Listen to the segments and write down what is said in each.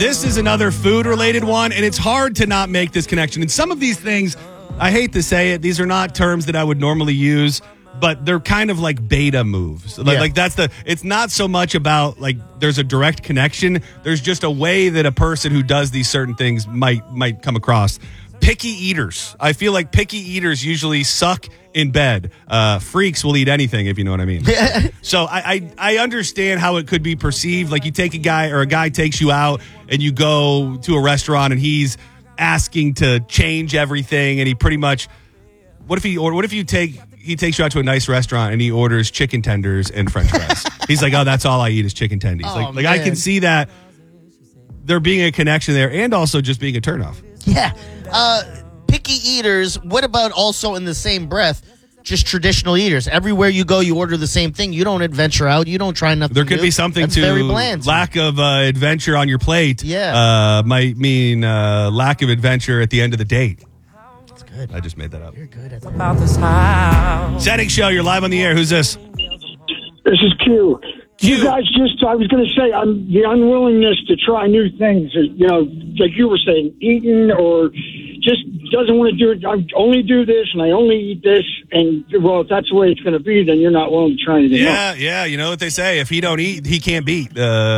This is another food-related one, and it's hard to not make this connection. And some of these things, I hate to say it, these are not terms that I would normally use, but they're kind of like beta moves. Like it's not so much about like there's a direct connection. There's just a way that a person who does these certain things might come across. Picky eaters. I feel like picky eaters usually suck in bed. Freaks will eat anything, if you know what I mean. So I understand how it could be perceived. Like you take a guy takes you out and you go to a restaurant and he's asking to change everything, and he pretty much he takes you out to a nice restaurant and he orders chicken tenders and French fries. He's like, oh, that's all I eat is chicken tendies. Like I can see that there being a connection there, and also just being a turnoff. Yeah. Picky eaters, what about also in the same breath, just traditional eaters? Everywhere you go, you order the same thing. You don't adventure out. You don't try nothing There could new. be something That's to very bland. lack of adventure on your plate. Yeah. Might mean lack of adventure at the end of the date. That's good. I just made that up. You're good at that. About this house. Setting show, you're live on the air. Who's this? This is Q. Q. You guys I was going to say, the unwillingness to try new things, like you were saying, eating or just doesn't want to do it. I only do this and I only eat this. And, well, if that's the way it's going to be, then you're not willing to try anything else. Yeah. You know what they say. If he don't eat, he can't beat.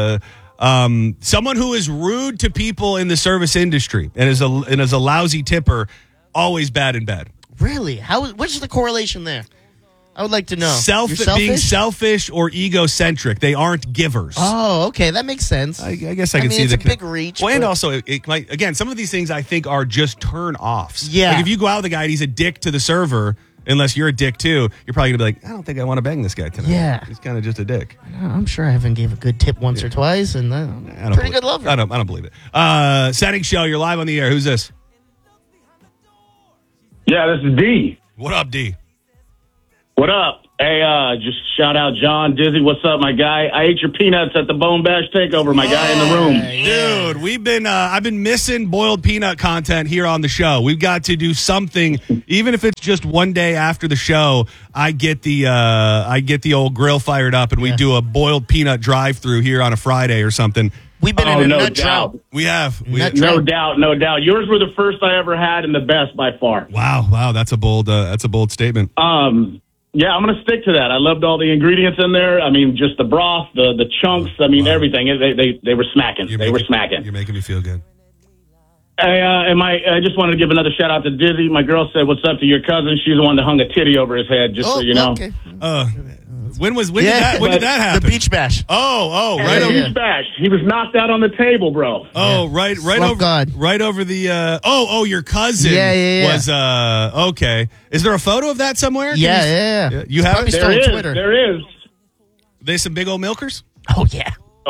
Someone who is rude to people in the service industry and is a lousy tipper, always bad in bed. Really? What's the correlation there? I would like to know. Being selfish or egocentric. They aren't givers. Oh, okay. That makes sense. I guess I can see it's the a big reach. Well, and also, it might, again, some of these things I think are just turn-offs. Yeah. Like if you go out with a guy and he's a dick to the server, unless you're a dick too, you're probably going to be like, I don't think I want to bang this guy tonight. Yeah. He's kind of just a dick. I'm sure I haven't gave a good tip once or twice, and pretty good lover. I don't believe it. Setting show, you're live on the air. Who's this? Yeah, this is D. What up, D? What up? Hey, just shout out John Dizzy. What's up, my guy? I ate your peanuts at the Bone Bash Takeover, my guy in the room. Dude, we've been I've been missing boiled peanut content here on the show. We've got to do something, even if it's just one day after the show. I get the old grill fired up, and we do a boiled peanut drive-through here on a Friday or something. We've been in a nut drought. We have. No doubt. Yours were the first I ever had and the best by far. Wow. That's a bold statement. Yeah, I'm going to stick to that. I loved all the ingredients in there. I mean, just the broth, the chunks. I mean, everything. They were smacking. Smacking. You're making me feel good. I just wanted to give another shout out to Dizzy. My girl said, "What's up to your cousin?" She's the one that hung a titty over his head, just so you know. Okay. When did that happen? The beach bash. Right over beach bash. He was knocked out on the table, bro. Right over God. Right over the your cousin was okay. Is there a photo of that somewhere? Yeah. You have it? There is. They some big old milkers? Oh yeah.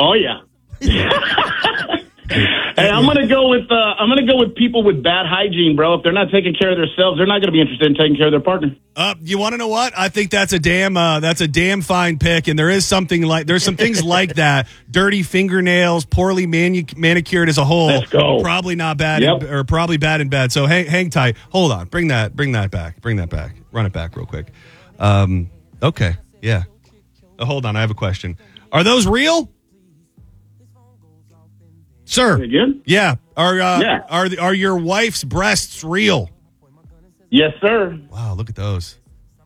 Hey, I'm gonna go with people with bad hygiene, bro. If they're not taking care of themselves, they're not gonna be interested in taking care of their partner. You want to know what? I think that's a damn fine pick, and there's some things like that. Dirty fingernails, poorly manicured as a whole. Let's go. Probably not bad, or probably bad in bed. So hang tight. Hold on. Bring that back. Run it back real quick. Okay. Yeah. Hold on. I have a question. Are those real? Sir. Again? Yeah. Are your wife's breasts real? Yes, sir. Wow, look at those.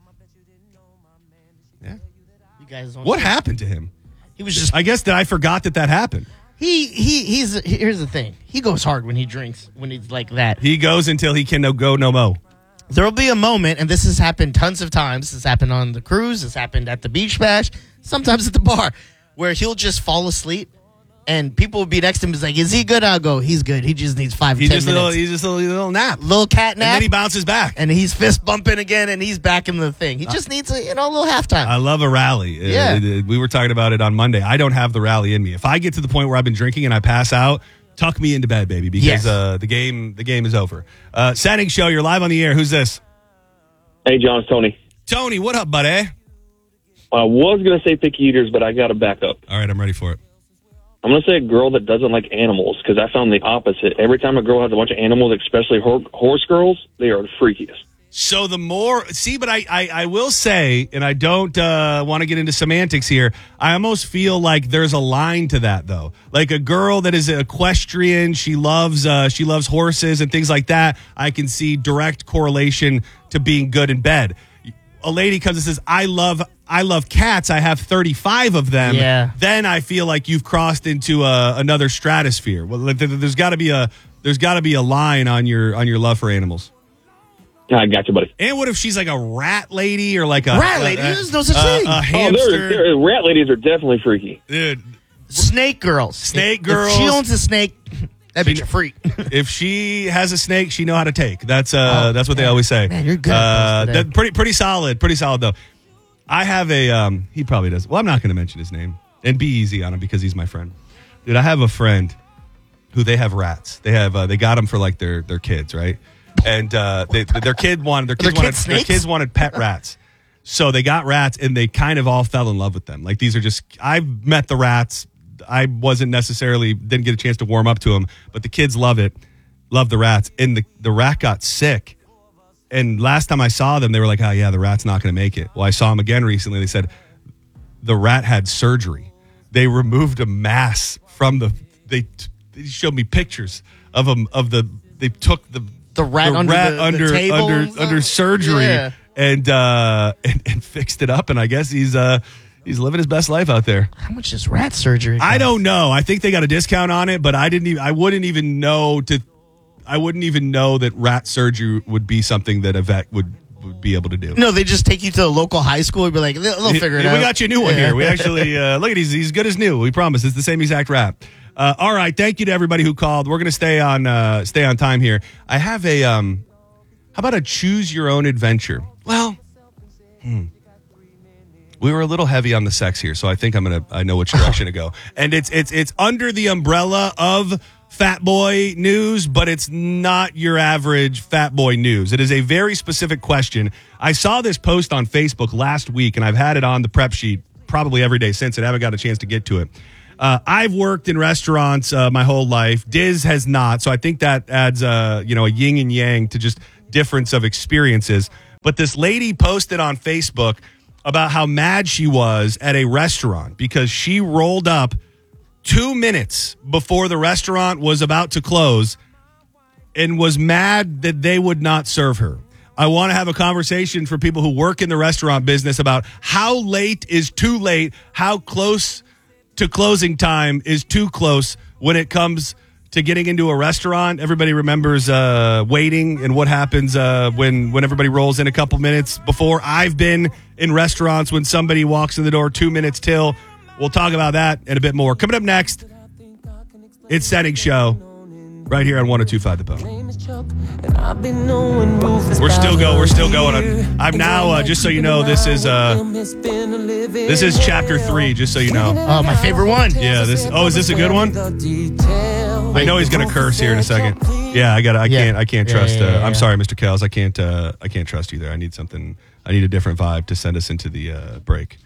Yeah. You guys. What happened to him? He was just. I guess that I forgot that happened. He's. Here's the thing. He goes hard when he drinks. When he's like that. He goes until he can go no mo. There will be a moment, and this has happened tons of times. This has happened on the cruise. This happened at the beach bash. Sometimes at the bar, where he'll just fall asleep. And people will be next to him. He's like, "Is he good?" I'll go, "He's good. He just needs 5 or 10 minutes." He's just a little nap. Little cat nap. And then he bounces back. And he's fist bumping again, and he's back in the thing. He just needs a little halftime. I love a rally. Yeah. We were talking about it on Monday. I don't have the rally in me. If I get to the point where I've been drinking and I pass out, tuck me into bed, baby, because the game is over. Setting show, you're live on the air. Who's this? Hey, John, it's Tony. Tony, what up, buddy? I was going to say picky eaters, but I got to back up. All right, I'm ready for it. I'm going to say a girl that doesn't like animals, because I found the opposite. Every time a girl has a bunch of animals, especially horse girls, they are the freakiest. So the more, but I will say, and I don't want to get into semantics here, I almost feel like there's a line to that, though. Like a girl that is equestrian, she loves horses and things like that. I can see direct correlation to being good in bed. A lady comes and says, I love cats. I have 35 of them. Yeah. Then I feel like you've crossed into another stratosphere. Well, there's got to be a line on your love for animals. I got you, buddy. And what if she's like a rat lady or like a rat lady? There's no such thing. A hamster. Rat ladies are definitely freaky. Dude, snake girls. Snake girls. If she owns a snake, that'd be a freak. If she has a snake, she know how to take. That's what they always say. Man, you're good at this today. Pretty solid though. I have a he probably does. Well, I'm not going to mention his name and be easy on him because he's my friend. Dude, I have a friend who they have rats. They got them for like their kids, right? And their kids wanted pet rats. So they got rats and they kind of all fell in love with them. Like these are just, I've met the rats. I didn't get a chance to warm up to them, but the kids love the rats. And the rat got sick. And last time I saw them, they were like, oh yeah, the rat's not going to make it. Well, I saw them again recently. They said the rat had surgery. They removed a mass from they showed me pictures of they took the rat under the table under surgery and fixed it up, and I guess he's living his best life out there. How much is rat surgery cost? I don't know. I think they got a discount on it, but I wouldn't even know that rat surgery would be something that a vet would be able to do. No, they just take you to a local high school and be like, they'll figure it out. We got you a new one here. We actually look at he's good as new. We promise it's the same exact rat. All right, thank you to everybody who called. We're going to stay on time here. I have a how about a choose your own adventure? Well, we were a little heavy on the sex here, so I think I know which direction to go. And it's under the umbrella of Fat Boy News, but it's not your average Fat Boy News. It is a very specific question. I saw this post on Facebook last week, and I've had it on the prep sheet probably every day since, and I haven't got a chance to get to it. I've worked in restaurants my whole life. Diz has not, so I think that adds a yin and yang to just difference of experiences. But this lady posted on Facebook about how mad she was at a restaurant because she rolled up 2 minutes before the restaurant was about to close and was mad that they would not serve her. I want to have a conversation for people who work in the restaurant business about how late is too late, how close to closing time is too close when it comes to getting into a restaurant. Everybody remembers waiting and what happens when everybody rolls in a couple minutes before. I've been in restaurants when somebody walks in the door 2 minutes till. We'll talk about that and a bit more. Coming up next, it's Setting Show right here on 102.5 The Bone. We're still going. I'm now, just so you know, this is chapter 3, just so you know. Oh, my favorite one. Yeah, is this a good one? I know he's gonna curse here in a second. Yeah, I can't trust I'm sorry, Mr. Kells. I can't trust you there. I need a different vibe to send us into the break.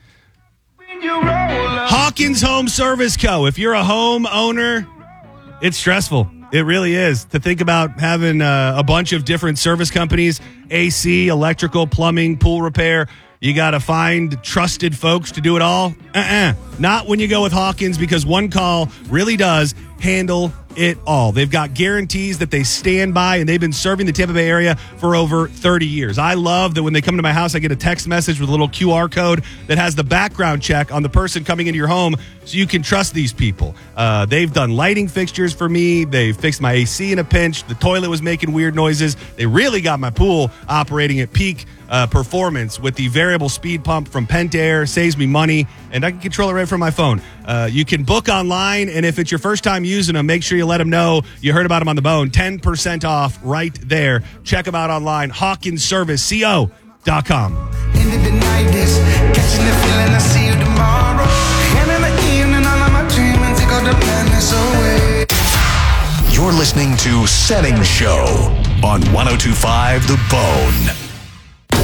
Hawkins Home Service Co. If you're a home owner, it's stressful. It really is. To think about having a bunch of different service companies, AC, electrical, plumbing, pool repair. You got to find trusted folks to do it all. Not when you go with Hawkins, because one call really does handle it all. They've got guarantees that they stand by, and they've been serving the Tampa Bay area for over 30 years. I love that when they come to my house, I get a text message with a little QR code that has the background check on the person coming into your home so you can trust these people. They've done lighting fixtures for me. They fixed my AC in a pinch. The toilet was making weird noises. They really got my pool operating at peak performance with the variable speed pump from Pentair. Saves me money, and I can control it right from my phone. You can book online, and if it's your first time using them, make sure you let them know you heard about them on The Bone. 10% off right there. Check them out online, HawkinsServiceCO.com. End of the night is catching the feeling I see you tomorrow. And in the evening, all of my dreaming take all the madness away. You're listening to Setting Show on 102.5 The Bone.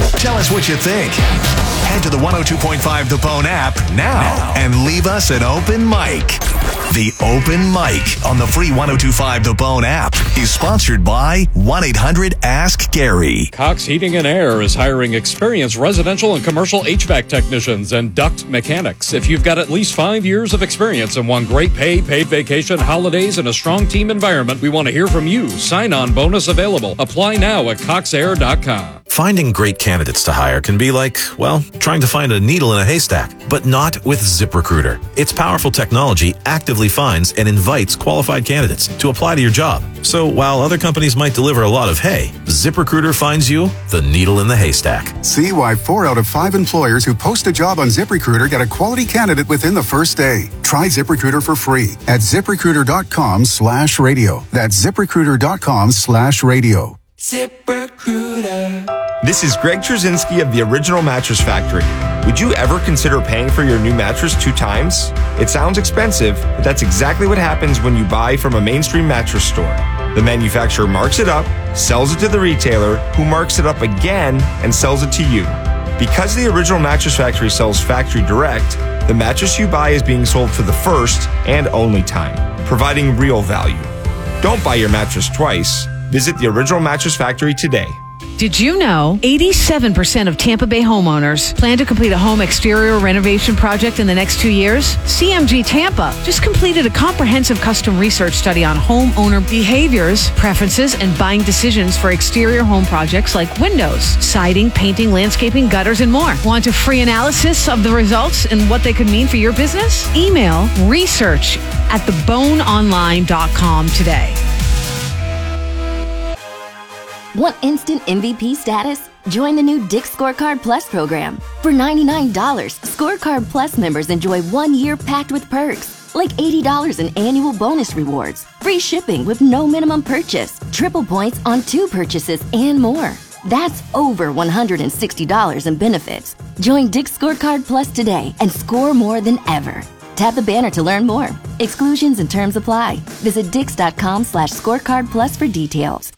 Tell us what you think. Head to the 102.5 The Bone app now and leave us an open mic. The Open Mic on the free 102.5 The Bone app is sponsored by 1-800-ASK-GARY. Cox Heating and Air is hiring experienced residential and commercial HVAC technicians and duct mechanics. If you've got at least 5 years of experience and want great pay, paid vacation, holidays, and a strong team environment, we want to hear from you. Sign-on bonus available. Apply now at coxair.com. Finding great candidates to hire can be like, well, trying to find a needle in a haystack, but not with ZipRecruiter. Its powerful technology actively finds and invites qualified candidates to apply to your job. So while other companies might deliver a lot of hay, ZipRecruiter finds you the needle in the haystack. See why 4 out of 5 employers who post a job on ZipRecruiter get a quality candidate within the first day. Try ZipRecruiter for free at ZipRecruiter.com/radio. That's ZipRecruiter.com/radio. ZipRecruiter. This is Greg Trzynski of the Original Mattress Factory. Would you ever consider paying for your new mattress 2 times? It sounds expensive, but that's exactly what happens when you buy from a mainstream mattress store. The manufacturer marks it up, sells it to the retailer, who marks it up again and sells it to you. Because the Original Mattress Factory sells factory direct, the mattress you buy is being sold for the first and only time, providing real value. Don't buy your mattress twice. Visit the Original Mattress Factory today. Did you know 87% of Tampa Bay homeowners plan to complete a home exterior renovation project in the next 2 years? CMG Tampa just completed a comprehensive custom research study on homeowner behaviors, preferences, and buying decisions for exterior home projects like windows, siding, painting, landscaping, gutters, and more. Want a free analysis of the results and what they could mean for your business? Email research@theboneonline.com today. Want instant MVP status? Join the new Dick's Scorecard Plus program. For $99, Scorecard Plus members enjoy 1 year packed with perks, like $80 in annual bonus rewards, free shipping with no minimum purchase, triple points on 2 purchases, and more. That's over $160 in benefits. Join Dick's Scorecard Plus today and score more than ever. Tap the banner to learn more. Exclusions and terms apply. Visit dix.com/scorecard plus for details.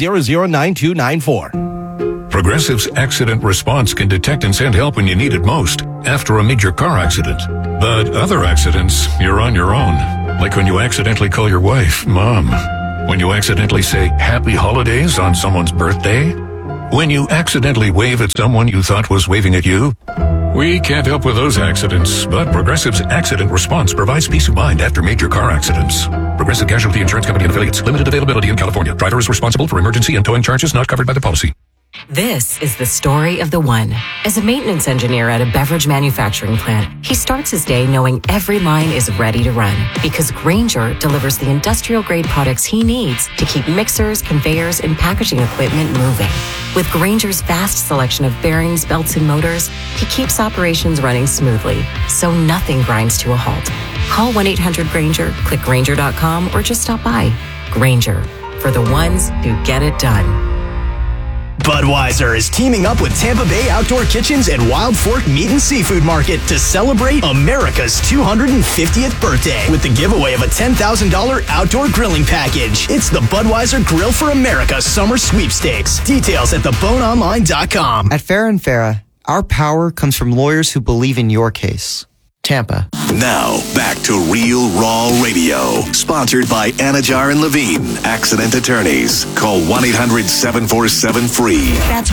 009294. Progressive's accident response can detect and send help when you need it most after a major car accident. But other accidents, you're on your own. Like when you accidentally call your wife Mom. When you accidentally say Happy Holidays on someone's birthday. When you accidentally wave at someone you thought was waving at you. We can't help with those accidents, but Progressive's accident response provides peace of mind after major car accidents. Progressive Casualty Insurance Company and affiliates. Limited availability in California. Driver is responsible for emergency and towing charges not covered by the policy. This is the story of the one. As a maintenance engineer at a beverage manufacturing plant, he starts his day knowing every line is ready to run because Grainger delivers the industrial-grade products he needs to keep mixers, conveyors, and packaging equipment moving. With Grainger's vast selection of bearings, belts, and motors, he keeps operations running smoothly, so nothing grinds to a halt. Call 1-800-GRAINGER, click Grainger.com, or just stop by. Grainger, for the ones who get it done. Budweiser is teaming up with Tampa Bay Outdoor Kitchens and Wild Fork Meat and Seafood Market to celebrate America's 250th birthday with the giveaway of a $10,000 outdoor grilling package. It's the Budweiser Grill for America Summer Sweepstakes. Details at theboneonline.com. At Farrah & Farrah, our power comes from lawyers who believe in your case. Tampa. Now, back to Real Raw Radio. Sponsored by Anajar and Levine, Accident Attorneys. Call 1-800-747-FREE. That's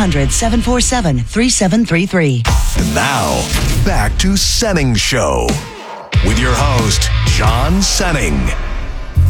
1-800-747-3733. And now, back to Senning Show. With your host, John Senning.